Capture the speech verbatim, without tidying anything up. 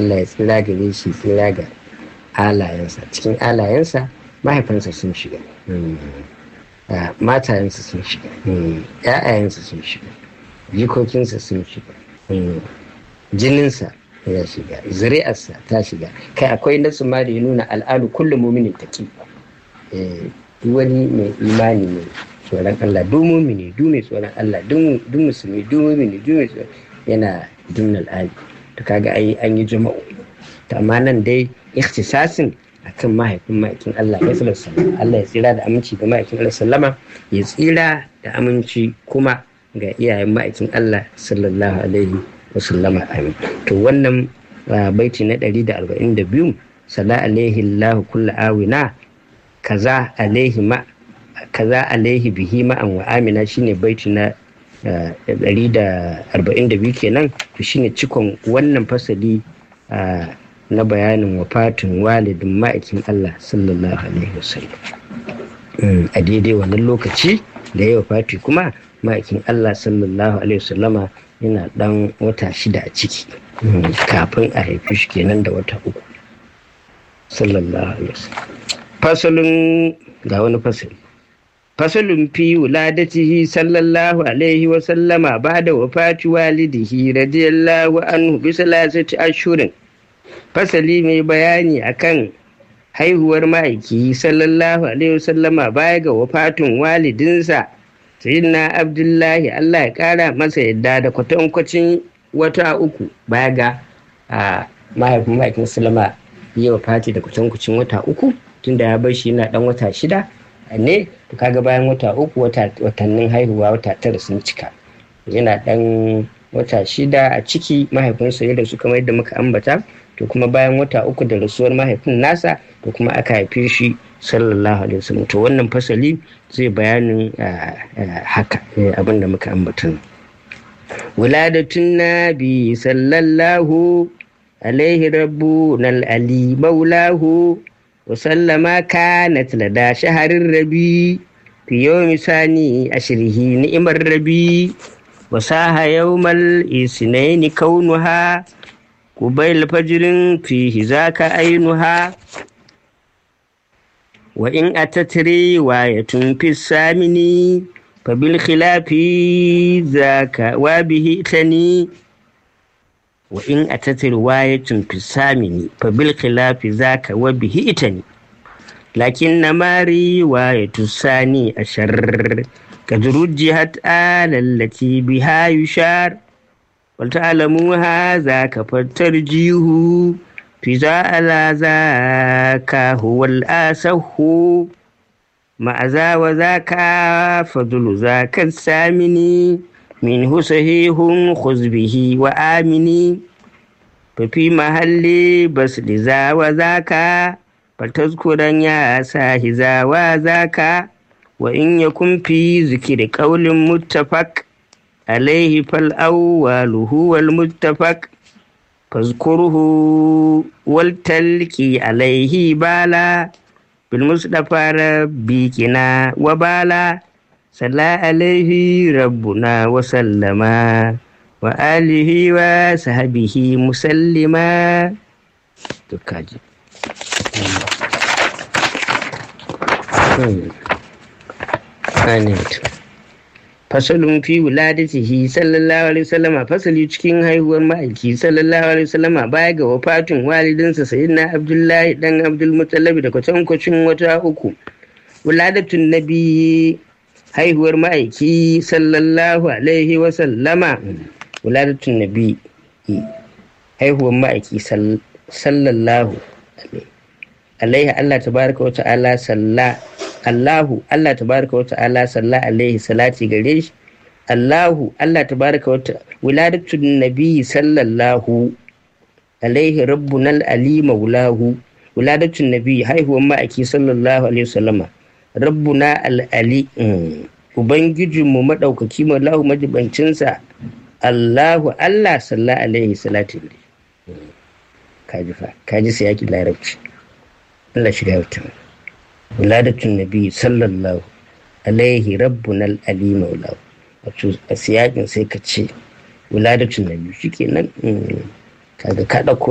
Allah ya tsira gare shi tsira ga alayensa. Cikin alayensa mahaifansa sun shiga, matayensa sun shiga, ‘ya'yayensa sun shiga, jikokinsa sun shiga, jininsa ya shiga, zuri'arsa ta shiga. Kai akwai nasu ma da ya nuna al'adu kullum muminin taki, wani mai imani ne tsoron Allah, du mumini du mai tsoron Allah, du musulmi du mumini du mai tsoron yana dumnal ali. To kaga ai an yi jama'u. To amma nan dai ikhtisasin akan mahaifin ma'aikin Allah ya sallallahu Allah ya tsira da aminci ga ma'aikin Allah sallama, ya tsira da aminci kuma ga iyayen ma'aikin Allah sallallahu alaihi wasallama, amin. To wannan baiti na ɗari da arba'in da biyu, sala alaihi Allah kullu awina kaza alaihi ma kaza alaihi bihi ma'an wa amina, shine baiti na ɗari da arba'in da biyu kenan. To shine cikon wannan fasali na bayanin wafatin walidin ma'aikin Allah sallallahu alaihi wasallam. A daidai wannan lokaci da ya wafati kuma ma'aikin Allah sallallahu alaihi wasallama yana dan wata shida a ciki, kafin a haifi shi kenan da wata uku sallallahu alaihi wasallam. Fasalin ga wani fasali, fasalin fi wuladatihi sallallahu alaihi wasallama ba da wafati walidihi radiyallahu anhu bi salasati ashurin. Fasali mai bayani akan haihuwar ma'aiki sallallahu alaihi wasallama baya ga wafatun walidinsa sayyidina Abdullahi, Allah ya kara masa yadda, da kwatankwacin wata uku baya ga mahaifin ma'aikin sallama ya wafati da kwatankwacin wata uku, tunda ya bar shi yana dan wata shida ne. To kaga bayan wata uku watannin haihuwa wata tara sun cika, yana dan wata shida a ciki mahaifinsa ya rasu kamar yadda muka ambata. To kuma bayan wata uku da rasuwar mahaifin nasa, to kuma aka haife shi sallallahu alaihi wasallam. To wannan fasali zai bayanin haka abin da muka ambata. Wuladatun nabi sallallahu alaihi rabbunal ali maulahu wa sallama kanat lada shaharin rabi fi yawmi sani ashrihi ni'mar rabi wa saha yawmal isnaini kaunuha قبيل فجر فيه ذاك عينها وإن أتت رواية في الثامن فبالخلاف ذاك وبه ثني وإن أتت رواية في الثامن فبالخلاف ذاك وبه ثني لكنما رواية الثاني أشر قد رجحت آل التي بها يشار ولتعلموا هذا فالترجيه في ذا على ذاك هو الآسه مع ذا وذاك فضل ذاك الثامن منه صحيح خذ به وآمن ففي محل بس لذا وذاك فلتذكرن يا ساه ذا وذاك وإن يكن في ذكر قول متفق عليه فالأول هو المتفق فاذكره والتلقي عليه بالا بالمصطفى ربكنا وبالا صلى عليه ربنا وسلم وآله وصحبه مسلما. تكاجي fasalin fi wuladatihi sallallahu alaihi wasallama, fasali cikin haihuwar ma'aiki sallallahu alaihi wasallama baya ga wafatin walidinsa sayyidina Abdullahi dan Abdul Muttalib da kwatankwacin wata uku. Wuladatun nabi, haihuwar ma'aiki sallallahu alaihi wasallama. Wuladatun nabi, haihuwar ma'aiki sallallahu alaihi, Allah tabaraka wa ta'ala salla Allahu Allah tabaraka wa ta'ala salla alaihi, salati gare shi. Allahu Allah tabaraka wa ta'ala, wiladatun nabi sallallahu alaihi rabbunal ali maulahu. Wiladatun nabi, haihuwar ma'aiki sallallahu alaihi wasallama, rabbuna al-ali, ubangijinmu madaukaki maulahu majibancinsa. Allahu Allah salla alaihi, salati gare shi. Kaji fa kaji sai yaki larabci. Allah shiga wuta. Wuladatun nabi sallallahu alaihi rabbunal ali maulahu. Wato a siyakin sai ka ce wuladatun nabi, shikenan kaga ka dauko